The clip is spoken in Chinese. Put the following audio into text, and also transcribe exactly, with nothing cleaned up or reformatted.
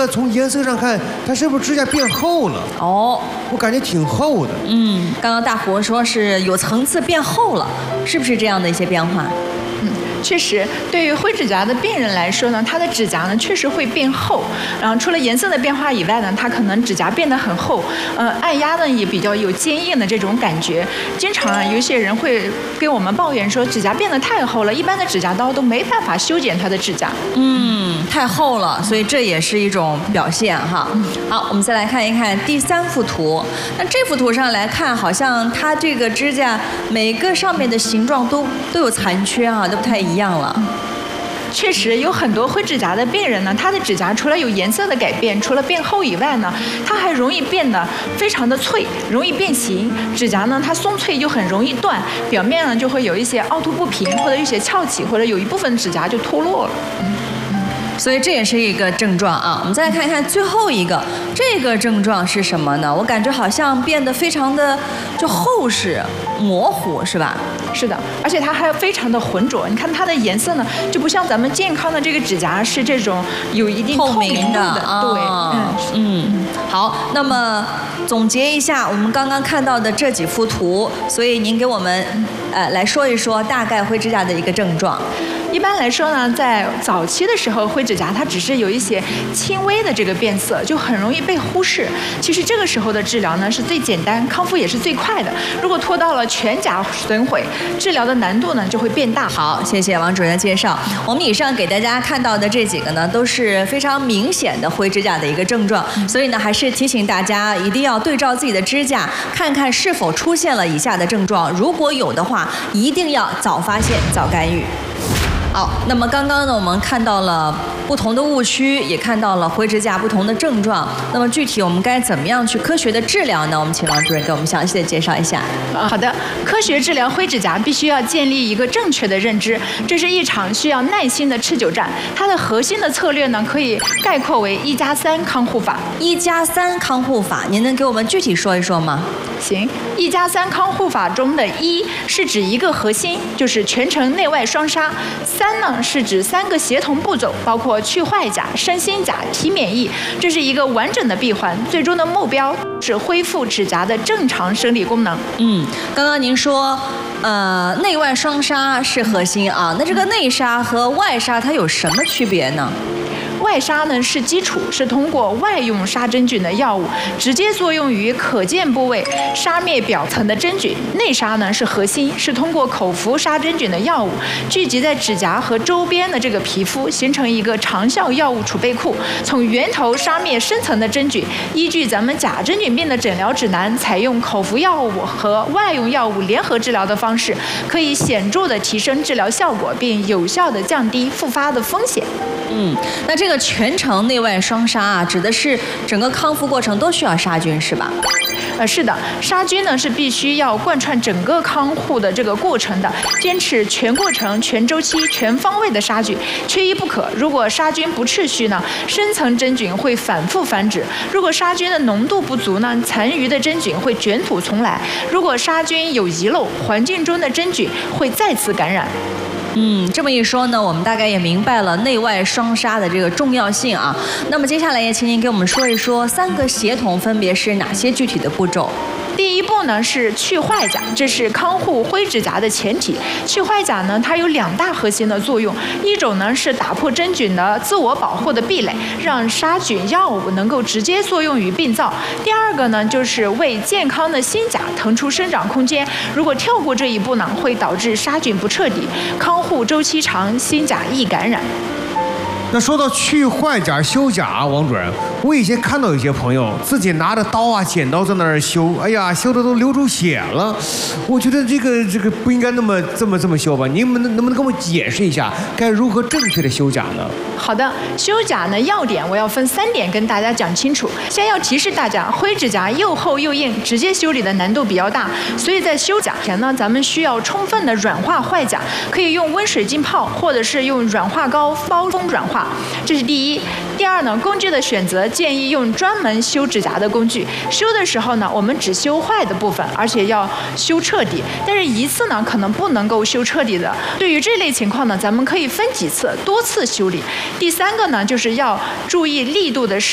得从颜色上看，它是不是指甲变厚了？ 哦， 我感觉挺厚的。 嗯，刚刚大胡说是有层次变厚了，是不是这样的一些变化？ 确实，对于灰指甲的病人来说呢，他的指甲呢确实会变厚。然后除了颜色的变化以外呢，他可能指甲变得很厚，呃，按压呢也比较有坚硬的这种感觉。经常啊，有些人会跟我们抱怨说，指甲变得太厚了，一般的指甲刀都没办法修剪他的指甲。 嗯，太厚了，所以这也是一种表现哈。好，我们再来看一看第三幅图。那这幅图上来看，好像它这个指甲每个上面的形状都都有残缺啊，都不太一样。一样了， 确实有很多灰指甲的病人呢，他的指甲除了有颜色的改变，除了变厚以外呢，它还容易变得非常的脆，容易变形。指甲呢，它松脆又很容易断，表面呢就会有一些凹凸不平，或者有些翘起，或者有一部分指甲就脱落了。 所以这也是一个症状啊。我们再来看一看最后一个，这个症状是什么呢？我感觉好像变得非常的就厚实、模糊，是吧？ 是的，而且它还非常的浑浊。你看它的颜色呢，就不像咱们健康的这个指甲是这种有一定透明度的。 对，嗯嗯。好，那么总结一下我们刚刚看到的这几幅图，所以您给我们呃来说一说大概灰指甲的一个症状。 一般来说呢，在早期的时候，灰指甲它只是有一些轻微的这个变色，就很容易被忽视。其实这个时候的治疗呢是最简单，康复也是最快的。如果拖到了全甲损毁，治疗的难度呢就会变大。 好，谢谢王主任的介绍。我们以上给大家看到的这几个呢，都是非常明显的灰指甲的一个症状，所以呢，还是提醒大家一定要对照自己的指甲，看看是否出现了以下的症状。如果有的话，一定要早发现、早干预。好，那么刚刚呢，我们看到了不同的误区，也看到了灰指甲不同的症状。那么具体我们该怎么样去科学的治疗呢？我们请王主任给我们详细的介绍一下。 啊，好的，科学治疗灰指甲必须要建立一个正确的认知，这是一场需要耐心的持久战。它的核心的策略呢，可以概括为一加三康护法。 一加三康护法，您能给我们具体说一说吗？ 行，一加三康护法中的一是指一个核心，就是全程内外双杀。三呢是指三个协同步骤，包括去坏甲、生新甲、提免疫，这是一个完整的闭环。最终的目标是恢复指甲的正常生理功能。 嗯，刚刚您说，呃，内外双杀是核心啊，那这个内杀和外杀它有什么区别呢？ 外杀呢是基础，是通过外用杀真菌的药物直接作用于可见部位，杀灭表层的真菌。内杀呢是核心，是通过口服杀真菌的药物聚集在指甲和周边的这个皮肤，形成一个长效药物储备库，从源头杀灭深层的真菌。依据咱们甲真菌病的诊疗指南，采用口服药物和外用药物联合治疗的方式，可以显著的提升治疗效果，并有效的降低复发的风险。 嗯，那这个全程内外双杀啊，指的是整个康复过程都需要杀菌，是吧？ 呃，是的，杀菌呢是必须要贯穿整个康复的这个过程的，坚持全过程、全周期、全方位的杀菌，缺一不可。如果杀菌不持续呢，深层真菌会反复繁殖；如果杀菌的浓度不足呢，残余的真菌会卷土重来；如果杀菌有遗漏，环境中的真菌会再次感染。 嗯，这么一说呢，我们大概也明白了内外双杀的这个重要性啊。那么接下来也请您给我们说一说三个协同分别是哪些具体的步骤。 第一步呢是去坏甲，这是康复灰指甲的前提。去坏甲呢，它有两大核心的作用，一种呢是打破真菌的自我保护的壁垒，让杀菌药物能够直接作用于病灶；第二个呢就是为健康的新甲腾出生长空间。如果跳过这一步呢，会导致杀菌不彻底，康复周期长，新甲易感染。 那说到去坏甲、修甲，王主任，我以前看到有些朋友自己拿着刀啊、剪刀在那儿修，哎呀，修的都流出血了。我觉得这个这个不应该那么这么这么修吧？您们能不能跟我解释一下，该如何正确的修甲呢？ 好的，修甲呢要点我要分三点跟大家讲清楚。先要提示大家，灰指甲又厚又硬，直接修理的难度比较大，所以在修甲前呢，咱们需要充分的软化坏甲，可以用温水浸泡，或者是用软化膏包封软化。这是第一。第二呢，工具的选择建议用专门修指甲的工具。修的时候呢，我们只修坏的部分，而且要修彻底。但是一次呢，可能不能够修彻底的。对于这类情况呢，咱们可以分几次、多次修理。第三个呢，就是要注意力度的